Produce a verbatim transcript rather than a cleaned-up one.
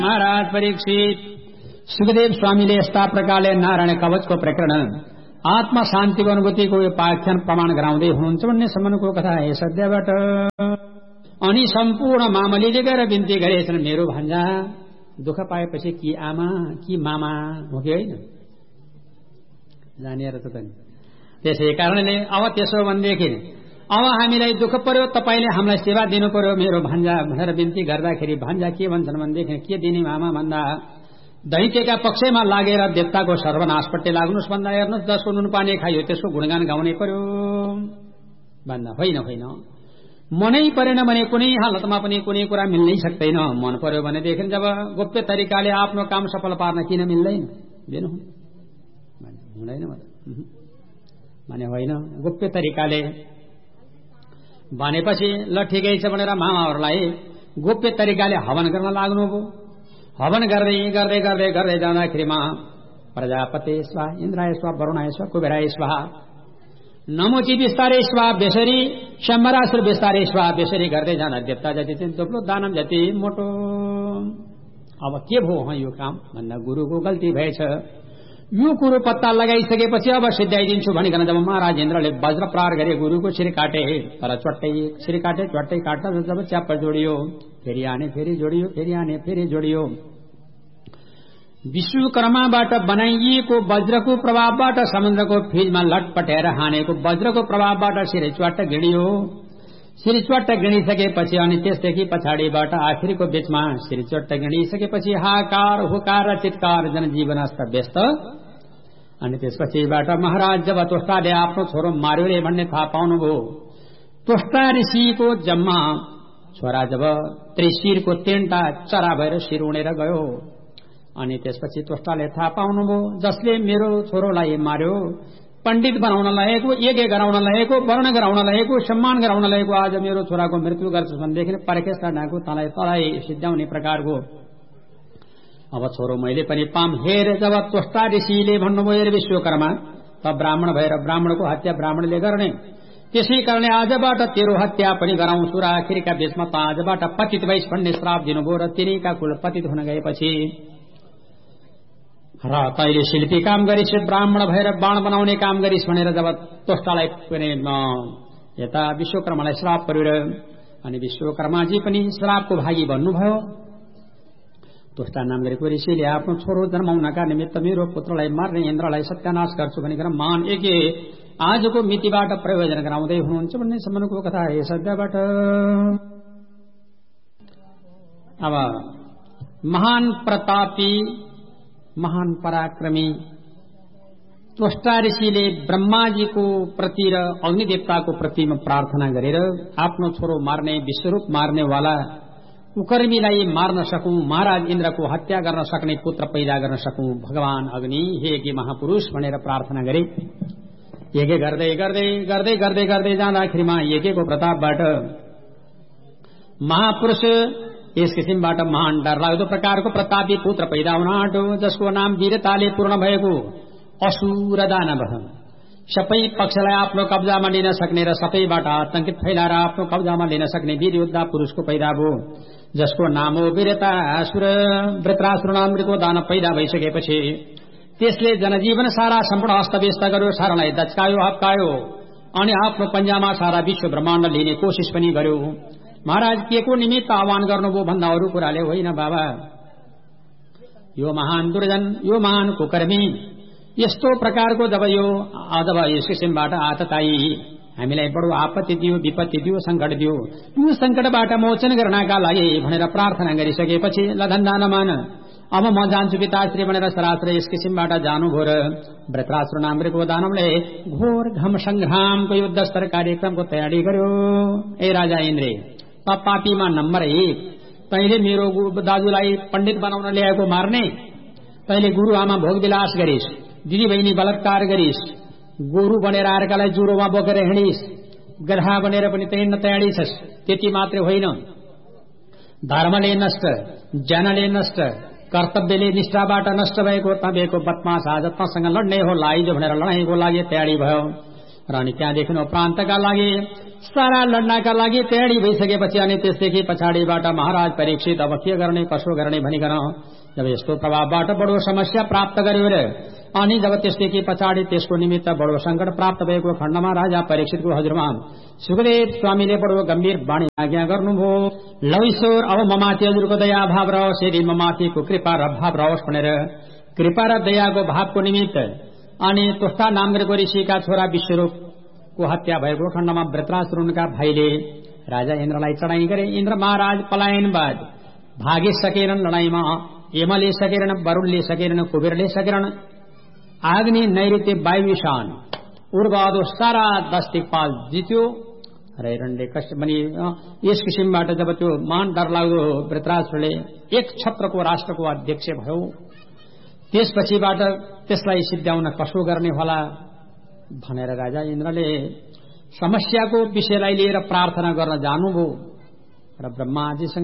महाराज परीक्षित, सुखदेव स्वामीले यस्ता प्रकारले नारायण कवचको प्रकरण आत्मा शान्तिको अनुभूतिको पाख्यान प्रमाण गराउँदै हुनुहुन्छ भन्ने सम्मको कथा हे सध्यबाट। अनि सम्पूर्ण मामलीले गएर बिन्ती गरेछन्, मेरो भान्जा दुःख पाएपछि कि आमा कि मामा हो कि होइन जानिएर त पनि। त्यसै कारणले अब त्यसो भनेदेखि अब हामीलाई दुःख पर्यो, तपाईले हामीलाई सेवा दिनु पर्यो मेरो भान्जा भनेर बिन्ती गर्दाखेरि भान्जा के भन्छन् भनेदेखि के दिने मामा भन्दा दैत्यका पक्षमा लागेर देवताको सर्वनाशपट्टि लाग्नुहोस् भन्दा हेर्नुहोस् जसको नुन पानी खाइयो त्यसको गुणगान गाउनै पर्यो भन्दा होइन होइन मनै परेन भने कुनै हालतमा पनि कुनै कुरा मिल्नै सक्दैन। मन पर्यो भनेदेखि जब गोप्य तरिकाले आफ्नो काम सफल पार्न किन मिल्दैन दिनु हुँदैन भने होइन। गोप्य तरिकाले भनेपछि ल ठिकै छ भनेर मामाहरूलाई गोप्य तरिकाले हवन गर्न लाग्नुभयो। हवन गर्दै गर्दै गर्दै गर्दै जाँदाखेरिमा प्रजापति स्वाहा, इन्द्राय स्वाहा, वरुणाय स्वाहा, कुबेराय स्वाहा, नमोची बिस्तारै स्वाहा बेसरी, शम्बरासुर बिस्तारै स्वाहा बेसरी गर्दै जाँदा देवता जति चाहिँ दोब्लो, दानव जति मोटो। अब के भयो यो काम भन्दा गुरुको गल्ती भएछ। यो कुरो पत्ता लगाइसकेपछि अब सिद्ध्याइदिन्छु भनिकन जब महाराज इन्द्रले वज्र प्रहार गरे गुरुको शिर काटे, तर चट्टै शिर काटे चट्टै काट्दा जब च्याप्प जोडियो, फेरि आने फेरि जोडियो, फेरि आने फेरि जोडियो। विश्वकर्माबाट बनाइएको वज्रको प्रभावबाट समुद्रको फिजमा लटपटेर हानेको वज्रको प्रभावबाट शिर च्वाट्ट गिडियो। शिर च्वाट्ट गिडिसकेपछि अनि त्यसदेखि पछाडिबाट आखिरको बीचमा शिर च्वाट्ट गिडिसकेपछि हाकार हुकार चित्कार जनजीवन अस्त व्यस्त। अनि त्यसपछिबाट महाराज जब त्वष्टाले आफ्नो छोरो मार्यो रे भन्ने थाहा पाउनुभयो, त्वष्टा ऋषिको जम्मा छोरा जब त्रिशिरको तीनटा चरा भएर शिर उडेर गयो। अनि त्यसपछि त्वष्टाले थाहा पाउनुभयो जसले मेरो छोरोलाई मार्यो, पण्डित बनाउन लागेको, यज्ञ गराउन लागेको, वर्ण गराउन लागेको, सम्मान गराउन लागेको आज मेरो छोराको मृत्यु गर्छ भनेदेखि परेखेस डाँको तलाई तलाई सिद्ध्याउने प्रकारको अब छोरो मैले पनि पाम हेर। जब त्वष्टा ऋषिले भन्नुभयो हेर विश्वकर्मा त ब्राह्मण भएर ब्राह्मणको हत्या ब्राह्मणले गर्ने, त्यसै कारणले आजबाट तेरो हत्या पनि गराउँछु र आखिरका बीचमा त आजबाट पतित भइस भन्ने श्राप दिनुभयो। र तिनीका कुल पतित हुन गएपछि र तैले शिल्पी काम गरिस्, ब्राह्मण भएर बाण बनाउने काम गरिस् भनेर जब त्वष्टालाई पनि यता विश्वकर्मालाई श्राप पर्यो। अनि विश्वकर्माजी पनि श्रापको भागी भन्नुभयो। त्वष्टा नाम गरेको ऋषिले आफ्नो छोरो जन्माउनका निमित्त मेरो पुत्रलाई मार्ने इन्द्रलाई सत्यानाश गर्छु भनिकन मान यज्ञ आजको मितिबाट प्रयोजन गराउँदै हुनुहुन्छ भन्ने सम्बन्धको कथा हे सध्यबाट। अब महान प्रतापी महान पराक्रमी त्वष्टा ऋषिले ब्रह्माजीको प्रति र अग्निदेवताको प्रतिमा प्रार्थना गरेर आफ्नो छोरो मार्ने विश्वरूप मार्नेवाला कुकर्मीलाई मार्न सकूं, महाराज इन्द्रको हत्या गर्न सक्ने पुत्र पैदा गर्न सकूं, भगवान अग्नि हे यज्ञ महापुरुष भनेर प्रार्थना गरे। यज्ञ गर्दै गर्दै गर्दै गर्दै गर्दै जाँदाखेरिमा यज्ञको प्रतापबाट महापुरुष यस किसिमबाट महान डरलाग्दो प्रकारको प्रतापी पुत्र पैदा हुन आँट्यो, जसको नाम वीरताले पूर्ण भएको असुर दानव, सबै पक्षलाई आफ्नो कब्जामा लिन सक्ने र सबैबाट आतंकित फैलाएर आफ्नो कब्जामा लिन सक्ने वीर योद्धा पुरुषको पैदा भयो, जसको नाम हो वीरतासुर। वृत्रासुर नामको दानव पैदा भइसकेपछि त्यसले जनजीवन सारा सम्पूर्ण अस्तव्यस्त गर्यो, सारालाई दचकायो, हप्कायो अनि आफ्नो पञ्जामा सारा विश्व ब्रह्माण्ड लिने कोसिस पनि गर्यो। महाराज के को निमित्त आह्वान गर्नुभयो भन्दा अरू कुराले होइन बाबा, यो महान दुर्जन, यो महान कुकर्मी यस्तो प्रकारको जब यो जब यस किसिमबाट आतताई हामीलाई बडो आपत्ति दियो, विपत्ति दियो, संकट दियो, यो संकटबाट मोचन गर्नका लागि भनेर प्रार्थना गरिसकेपछि लधन्दा नमान अब म जान्छु पिताश्री भनेर सराश्र यस किसिमबाट जानुभयो। र वृत्रासुर नामको दानवले घोर घम संग्रामको युद्ध स्तर कार्यक्रमको तयारी गर्यो। ए राजा इन्द्र, पापीमा नम्बर एक, तैले मेरो दाजुलाई पण्डित बनाउन ल्याएको मार्ने, तैले गुरु आमा भोग विलास गरिस्, दिदी बहिनी बलात्कार गरिस्, गोरु बनेर अर्कालाई जुरोमा बोकेर हिँडिस्, गधा बनेर पनि तैन्न तयारी छस्। त्यति मात्रै होइन, धर्मले नष्ट, जनले नष्ट, कर्तव्यले निष्ठाबाट नष्ट भएको तपाईँको बदमाश आज तसँग लड्ने हो लाइजो भनेर लडाईँको लागि तयारी भयो। र अनि त्यहाँदेखि प्रान्तका लागि सारा लड्नका लागि तयारी भइसकेपछि अनि त्यसदेखि पछाडिबाट महाराज परीक्षित अब के गर्ने कसो गर्ने भनिकन जब यस्तो प्रभावबाट बडो समस्या प्राप्त गर्यो रे अनि जब त्यसदेखि पछाडि त्यसको निमित्त बडो संकट प्राप्त भएको खण्डमा राजा परीक्षितको हजुरमा सुखदेव स्वामीले बडो गम्भीर वाणी आज्ञा गर्नुभयो। लौ ईश्वर अब ममाथि हजुरको दया भाव रहोस्, यदि ममाथिको कृपा र भाव रहोस् भनेर कृपा र दयाको भावको निमित्त अनि तुष्टा नाम गरेको ऋषिका छोरा विश्वरूपको हत्या भएको खण्डमा वृत्रासुरका भाइले राजा इन्द्रलाई चढाई गरे। इन्द्र महाराज पलायनवाद भागिसकेनन्, लडाईँमा यमले सकेनन्, वरुणले सकेनन्, कुबेरले सकेनन्। आग्नि नैऋत्य वायुशान उर्वादो सारा दस दिक्पाल जित्यो र हिरण्य कश्यप पनि यस किसिमबाट जब त्यो मान डरलाग्दो वृत्रासुरले एक छत्रको राष्ट्रको अध्यक्ष भयो, त्यसपछिबाट त्यसलाई सिद्ध्याउन कसो गर्ने होला भनेर राजा इन्द्रले समस्याको विषयलाई लिएर प्रार्थना गर्न जानुभयो र ब्रह्माजीसँग